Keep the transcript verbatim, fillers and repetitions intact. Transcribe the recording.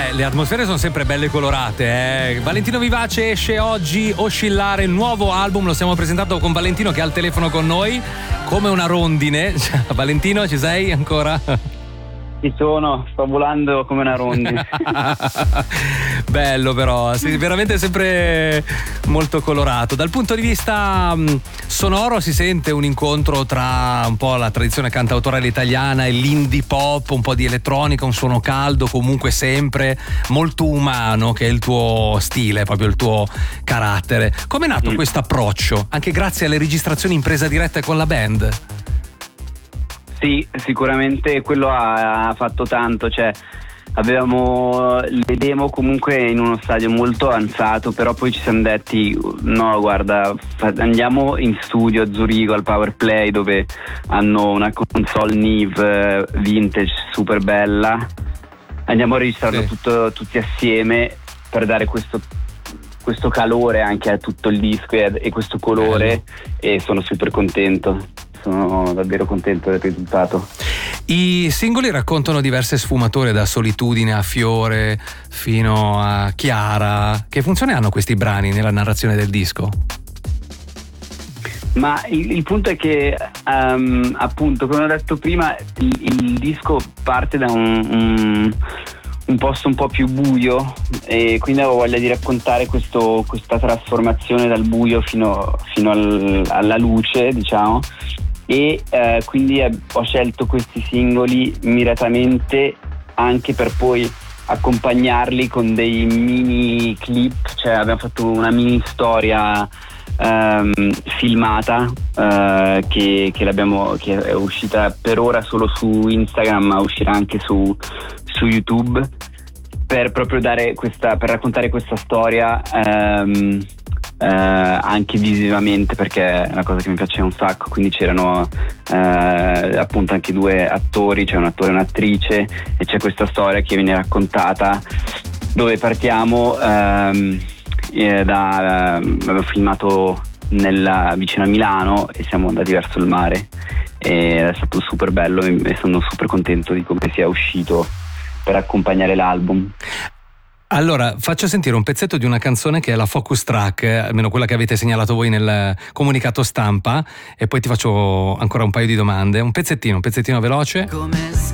Beh, le atmosfere sono sempre belle colorate, eh. Valentino Vivace esce oggi Oscillare, il nuovo album, lo stiamo presentando con Valentino che è al telefono con noi, come una rondine. Valentino, ci sei ancora? Ci sono, sto volando come una rondine. Bello però, sì, veramente sempre molto colorato. Dal punto di vista mh, sonoro si sente un incontro tra un po' la tradizione cantautorale italiana e l'indie pop, un po' di elettronica, un suono caldo, comunque sempre molto umano, che è il tuo stile, proprio il tuo carattere. Com'è nato mm. questo approccio? Anche grazie alle registrazioni in presa diretta con la band? Sì, sicuramente quello ha fatto tanto, cioè avevamo le demo comunque in uno stadio molto avanzato, però poi ci siamo detti no guarda, andiamo in studio a Zurigo al Power Play, dove hanno una console Neve vintage super bella, andiamo a registrarlo sì. tutto, tutti assieme per dare questo questo calore anche a tutto il disco e, e questo colore, e sono super contento. Sono davvero contento del risultato. I singoli raccontano diverse sfumature, da Solitudine a Fiore fino a Chiara. Che funzione hanno questi brani nella narrazione del disco? Ma il, il punto è che um, appunto, come ho detto prima, il, il disco parte da un, un, un posto un po' più buio, e quindi avevo voglia di raccontare questo, questa trasformazione dal buio fino, fino al, alla luce, diciamo. E eh, quindi ho scelto questi singoli miratamente anche per poi accompagnarli con dei mini clip, cioè abbiamo fatto una mini storia ehm, filmata eh, che, che, l'abbiamo, che è uscita per ora solo su Instagram, ma uscirà anche su, su YouTube, per proprio dare questa, per raccontare questa storia ehm, Eh, anche visivamente, perché è una cosa che mi piace un sacco. Quindi c'erano eh, appunto anche due attori, c'è un attore e un'attrice, e c'è questa storia che viene raccontata, dove partiamo ehm, eh, da eh, abbiamo filmato nella, vicino a Milano, e siamo andati verso il mare, e è stato super bello e sono super contento di come sia uscito per accompagnare l'album. Allora, faccio sentire un pezzetto di una canzone che è la focus track, almeno quella che avete segnalato voi nel comunicato stampa, e poi ti faccio ancora un paio di domande. Un pezzettino, un pezzettino veloce. Come